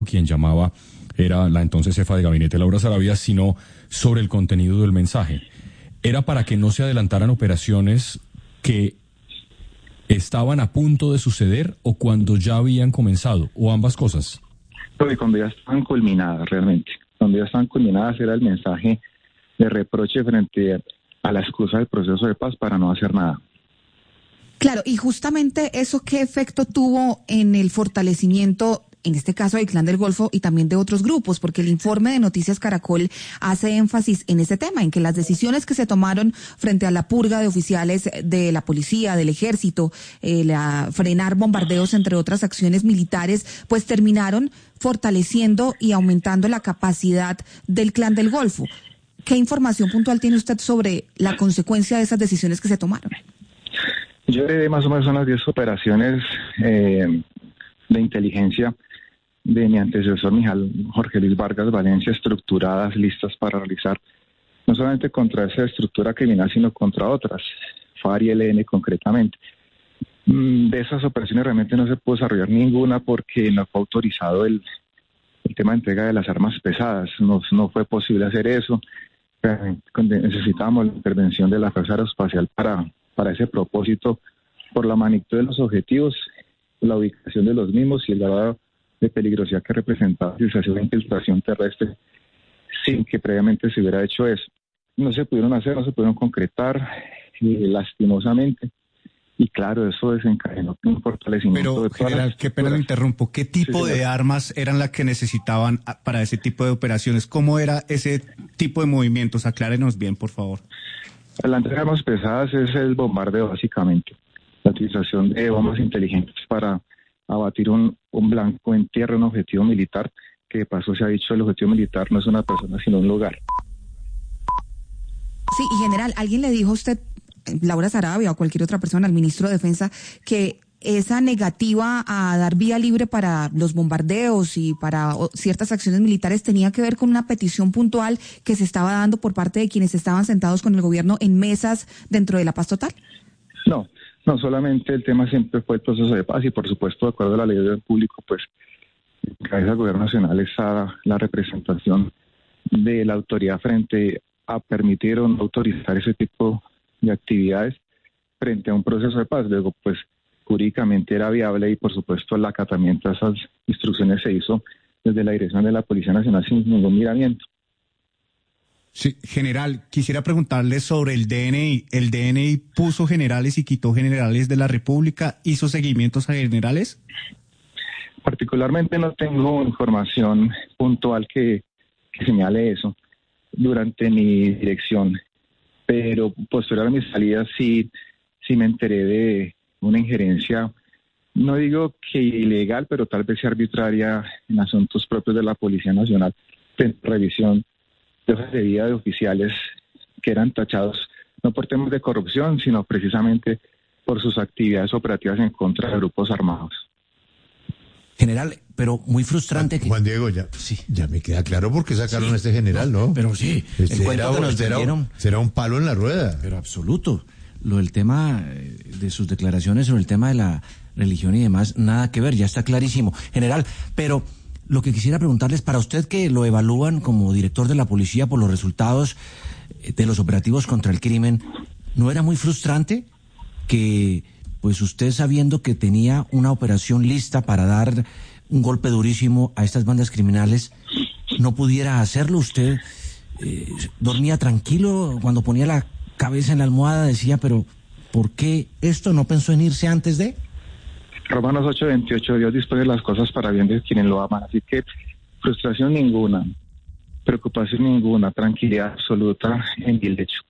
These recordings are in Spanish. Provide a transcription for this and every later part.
quien llamaba era la entonces jefa de gabinete Laura Sarabia, sino sobre el contenido del mensaje. ¿Era para que no se adelantaran operaciones que estaban a punto de suceder o cuando ya habían comenzado, o ambas cosas? Porque cuando ya estaban culminadas realmente, cuando ya estaban culminadas era el mensaje de reproche frente a la excusa del proceso de paz para no hacer nada. Claro, y justamente eso, ¿qué efecto tuvo en el fortalecimiento, en este caso del Clan del Golfo y también de otros grupos? Porque el informe de Noticias Caracol hace énfasis en ese tema, en que las decisiones que se tomaron frente a la purga de oficiales de la policía, del ejército, frenar bombardeos, entre otras acciones militares, pues terminaron fortaleciendo y aumentando la capacidad del Clan del Golfo. ¿Qué información puntual tiene usted sobre la consecuencia de esas decisiones que se tomaron? Yo heredé más o menos unas 10 operaciones de inteligencia de mi antecesor Jorge Luis Vargas Valencia, estructuradas, listas para realizar, no solamente contra esa estructura criminal, sino contra otras, FARC y ELN concretamente. De esas operaciones realmente no se pudo desarrollar ninguna porque no fue autorizado el tema de entrega de las armas pesadas, no fue posible hacer eso. Necesitábamos la intervención de la Fuerza Aeroespacial para ese propósito, por la magnitud de los objetivos, la ubicación de los mismos y el grado de peligrosidad que representaba si se hacía una infiltración terrestre sin que previamente se hubiera hecho eso. No se pudieron hacer, no se pudieron concretar, lastimosamente. Y claro, eso desencadenó un fortalecimiento. Pero, general, qué pena le interrumpo. ¿Qué tipo de armas eran las que necesitaban para ese tipo de operaciones? ¿Cómo era ese tipo de movimientos? Aclárenos bien, por favor. La entrega de armas pesadas es el bombardeo, básicamente. La utilización de bombas inteligentes para abatir un blanco en tierra, un objetivo militar, que de paso se ha dicho el objetivo militar no es una persona, sino un lugar. Sí, y general, ¿alguien le dijo a usted, Laura Sarabia o cualquier otra persona, al ministro de Defensa, que esa negativa a dar vía libre para los bombardeos y para ciertas acciones militares tenía que ver con una petición puntual que se estaba dando por parte de quienes estaban sentados con el gobierno en mesas dentro de la paz total? No, solamente el tema siempre fue el proceso de paz y por supuesto, de acuerdo a la ley de orden público, pues en cabeza del gobierno nacional está la representación de la autoridad frente a permitir o no autorizar ese tipo de actividades frente a un proceso de paz. Luego, pues jurídicamente era viable y por supuesto el acatamiento a esas instrucciones se hizo desde la dirección de la Policía Nacional sin ningún miramiento. Sí, general, quisiera preguntarle sobre el DNI. ¿El DNI puso generales y quitó generales de la República? ¿Hizo seguimientos a generales? Particularmente no tengo información puntual que señale eso durante mi dirección, pero posterior a mi salida sí me enteré de una injerencia, no digo que ilegal, pero tal vez sea arbitraria en asuntos propios de la Policía Nacional, en revisión de hojas de vida de oficiales que eran tachados no por temas de corrupción, sino precisamente por sus actividades operativas en contra de grupos armados. General, pero muy frustrante que... Juan Diego, ya me queda claro por qué sacaron a este general, ¿no? Pero sí, el cuento que nos vendieron... Será un palo en la rueda. Pero absoluto. Lo del tema de sus declaraciones sobre el tema de la religión y demás, nada que ver, ya está clarísimo. General, pero lo que quisiera preguntarles, para usted que lo evalúan como director de la policía por los resultados de los operativos contra el crimen, ¿no era muy frustrante que, pues usted sabiendo que tenía una operación lista para dar un golpe durísimo a estas bandas criminales, no pudiera hacerlo? Usted dormía tranquilo cuando ponía la cabeza en la almohada, decía, pero ¿por qué esto? ¿No pensó en irse antes de...? Romanos 8:28, Dios dispone las cosas para bien de quienes lo aman, así que frustración ninguna, preocupación ninguna, tranquilidad absoluta en el hecho.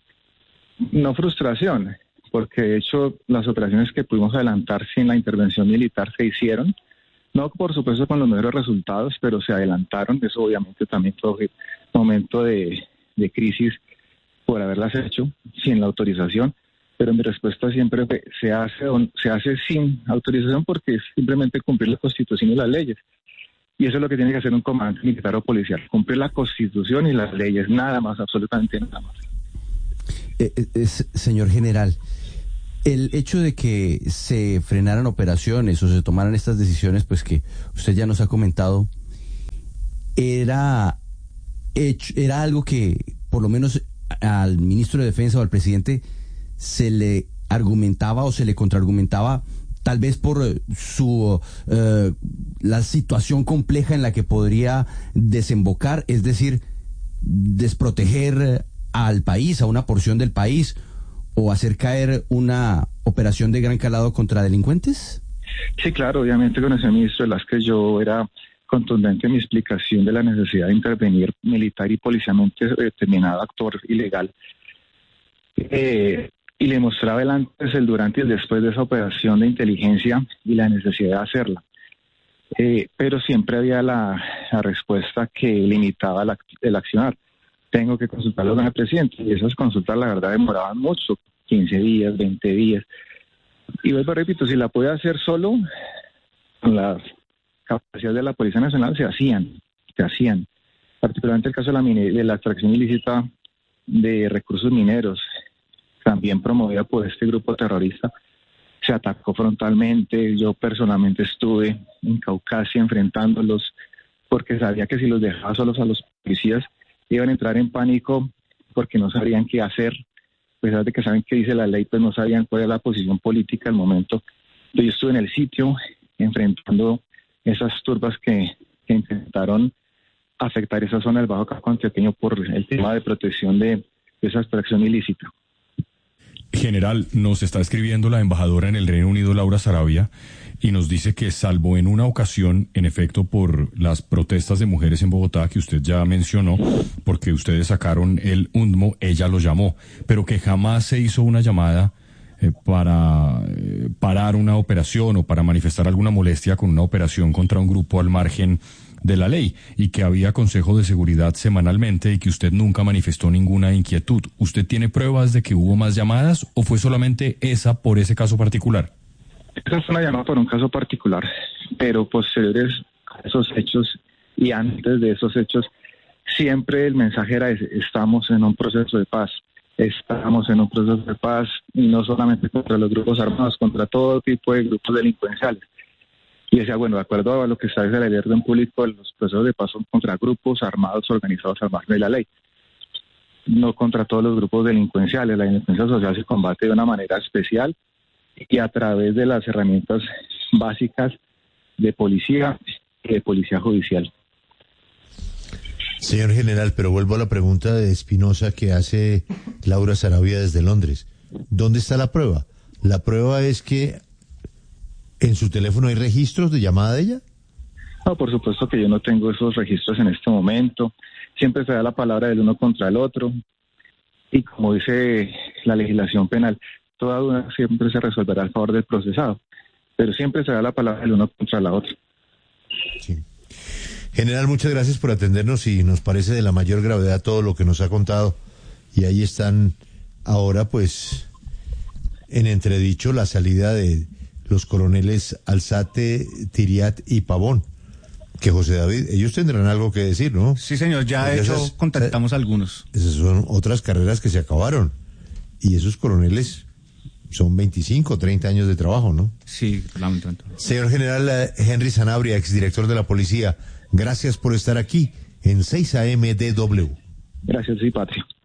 No frustración, porque de hecho las operaciones que pudimos adelantar sin la intervención militar se hicieron, no por supuesto con los mejores resultados, pero se adelantaron. Eso obviamente también fue momento de crisis por haberlas hecho sin la autorización, pero mi respuesta siempre fue, se hace sin autorización porque es simplemente cumplir la Constitución y las leyes. Y eso es lo que tiene que hacer un comandante militar o policial, cumplir la Constitución y las leyes, nada más, absolutamente nada más. Señor general, el hecho de que se frenaran operaciones o se tomaran estas decisiones, pues que usted ya nos ha comentado, era algo que, por lo menos al ministro de Defensa o al presidente, se le argumentaba o se le contraargumentaba, tal vez por la situación compleja en la que podría desembocar, es decir, desproteger al país, a una porción del país, o hacer caer una operación de gran calado contra delincuentes? Sí, claro, obviamente con ese ministro Velázquez yo era contundente en mi explicación de la necesidad de intervenir militar y policialmente determinado actor ilegal. Y le mostraba el antes, el durante y el después de esa operación de inteligencia y la necesidad de hacerla. Pero siempre había la respuesta que limitaba el accionar. Tengo que consultarlo con el presidente, y esas consultas la verdad demoraban mucho, 15 días, 20 días. Y vuelvo, repito, si la podía hacer solo, con las capacidades de la Policía Nacional se hacían. Particularmente el caso de la extracción ilícita de recursos mineros, también promovida por este grupo terrorista, se atacó frontalmente. Yo personalmente estuve en Caucasia enfrentándolos, porque sabía que si los dejaba solos a los policías iban a entrar en pánico porque no sabrían qué hacer. A pesar de que saben qué dice la ley, pues no sabían cuál era la posición política al momento. Yo estuve en el sitio enfrentando esas turbas que intentaron afectar esa zona del Bajo Cauca Antioqueño por el tema de protección de esa extracción ilícita. General, nos está escribiendo la embajadora en el Reino Unido, Laura Sarabia, y nos dice que salvo en una ocasión, en efecto, por las protestas de mujeres en Bogotá, que usted ya mencionó, porque ustedes sacaron el UNDMO, ella lo llamó, pero que jamás se hizo una llamada para parar una operación o para manifestar alguna molestia con una operación contra un grupo al margen de la ley, y que había consejo de seguridad semanalmente y que usted nunca manifestó ninguna inquietud. ¿Usted tiene pruebas de que hubo más llamadas o fue solamente esa por ese caso particular? Esa fue una llamada por un caso particular, pero posteriores a esos hechos y antes de esos hechos, siempre el mensaje era ese: estamos en un proceso de paz. Estamos en un proceso de paz, y no solamente contra los grupos armados, contra todo tipo de grupos delincuenciales. Y decía, bueno, de acuerdo a lo que establece la ley de orden público, los procesos de paz son contra grupos armados organizados al margen de la ley, no contra todos los grupos delincuenciales. La delincuencia social se combate de una manera especial y a través de las herramientas básicas de policía y de policía judicial. Señor general, pero vuelvo a la pregunta de Espinosa que hace Laura Sarabia desde Londres. ¿Dónde está la prueba? ¿La prueba es que en su teléfono hay registros de llamada de ella? No, por supuesto que yo no tengo esos registros en este momento. Siempre se da la palabra del uno contra el otro. Y como dice la legislación penal, toda duda siempre se resolverá a favor del procesado. Pero siempre se da la palabra del uno contra la otra. Sí. General, muchas gracias por atendernos, y nos parece de la mayor gravedad todo lo que nos ha contado. Y ahí están ahora, pues, en entredicho la salida de los coroneles Alzate, Tiriat y Pavón. Que José David, ellos tendrán algo que decir, ¿no? Sí, señor, ya de hecho contactamos a algunos. Esas son otras carreras que se acabaron. Y esos coroneles son 25, 30 años de trabajo, ¿no? Sí, lamentablemente. Señor general Henry Sanabria, exdirector de la policía, gracias por estar aquí en 6 AM DW. Gracias, sí, Patria.